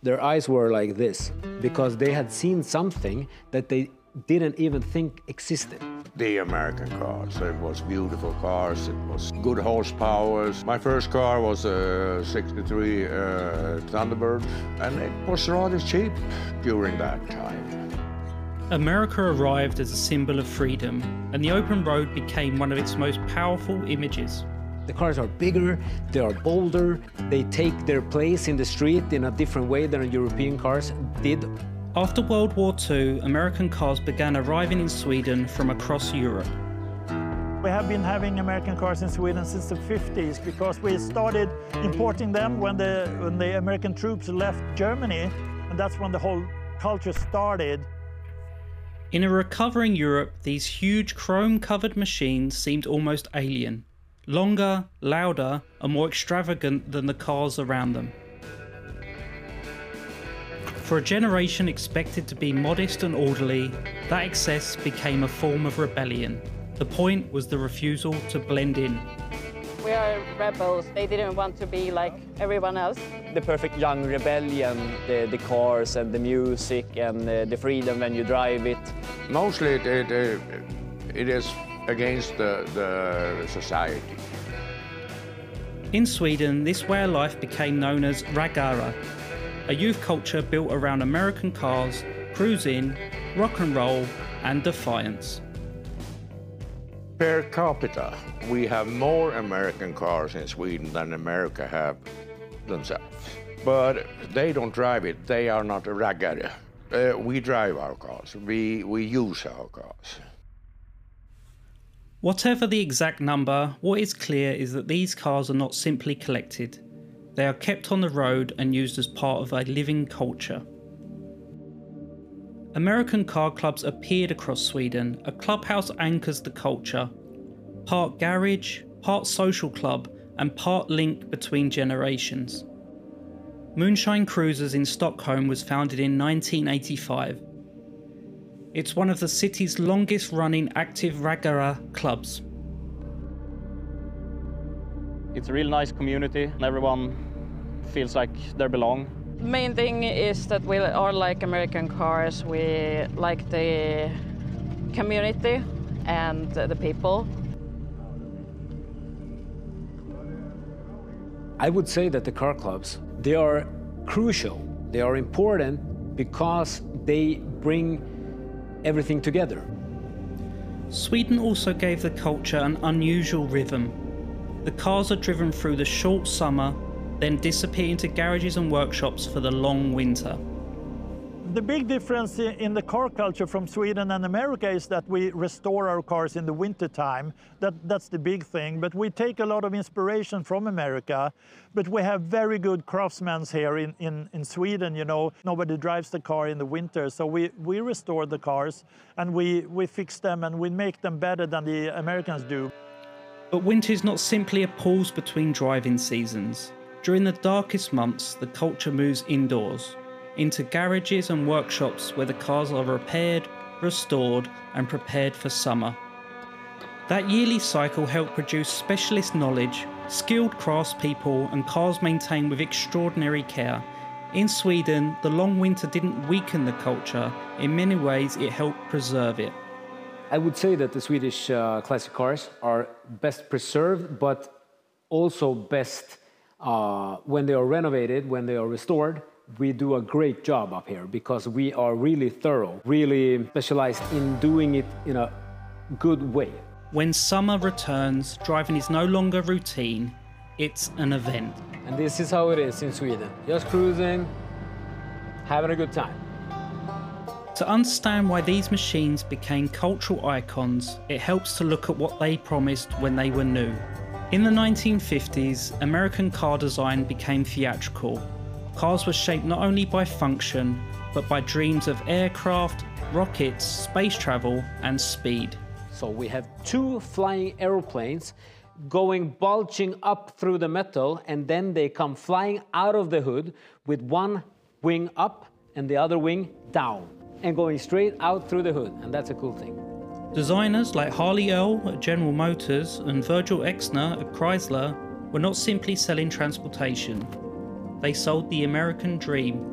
Their eyes were like this because they had seen something that they didn't even think existed. The American cars, it was beautiful cars, it was good horsepower. My first car was a 63 Thunderbird, and it was rather cheap during that time. America arrived as a symbol of freedom, and the open road became one of its most powerful images. The cars are bigger, they are bolder, they take their place in the street in a different way than European cars did. After World War II, American cars began arriving in Sweden from across Europe. We have been having American cars in Sweden since the 50s because we started importing them when the American troops left Germany, and that's when the whole culture started. In a recovering Europe, these huge chrome-covered machines seemed almost alien. Longer, louder, and more extravagant than the cars around them. For a generation expected to be modest and orderly, that excess became a form of rebellion. The point was the refusal to blend in. We are rebels. They didn't want to be like everyone else. The perfect young rebellion, the cars and the music and the freedom when you drive it. Mostly it is against the society. In Sweden, this way of life became known as raggare, a youth culture built around American cars, cruising, rock and roll, and defiance. Per capita, we have more American cars in Sweden than America have themselves. But they don't drive it, they are not raggare. We drive our cars, we use our cars. Whatever the exact number, what is clear is that these cars are not simply collected. They are kept on the road and used as part of a living culture. American car clubs appeared across Sweden. A clubhouse anchors the culture. Part garage, part social club, and part link between generations. Moonshine Cruisers in Stockholm was founded in 1985. It's one of the city's longest running active raggare clubs. It's a really nice community. Everyone feels like they belong. Main thing is that we are like American cars. We like the community and the people. I would say that the car clubs, they are crucial. They are important because they bring everything together. Sweden also gave the culture an unusual rhythm. The cars are driven through the short summer, then disappear into garages and workshops for the long winter. The big difference in the car culture from Sweden and America is that we restore our cars in the winter time. That's the big thing, but we take a lot of inspiration from America, but we have very good craftsmen here in Sweden, you know. Nobody drives the car in the winter, so we restore the cars and we fix them and we make them better than the Americans do. But winter is not simply a pause between driving seasons. During the darkest months, the culture moves indoors, into garages and workshops where the cars are repaired, restored, and prepared for summer. That yearly cycle helped produce specialist knowledge, skilled craftspeople, and cars maintained with extraordinary care. In Sweden, the long winter didn't weaken the culture. In many ways, it helped preserve it. I would say that the Swedish classic cars are best preserved, but also best when they are renovated, when they are restored. We do a great job up here because we are really thorough, really specialized in doing it in a good way. When summer returns, driving is no longer routine, it's an event. And this is how it is in Sweden. Just cruising, having a good time. To understand why these machines became cultural icons, it helps to look at what they promised when they were new. In the 1950s, American car design became theatrical. Cars were shaped not only by function, but by dreams of aircraft, rockets, space travel, and speed. So we have two flying aeroplanes bulging up through the metal, and then they come flying out of the hood with one wing up and the other wing down, and going straight out through the hood, and that's a cool thing. Designers like Harley Earl at General Motors and Virgil Exner at Chrysler were not simply selling transportation. They sold the American dream.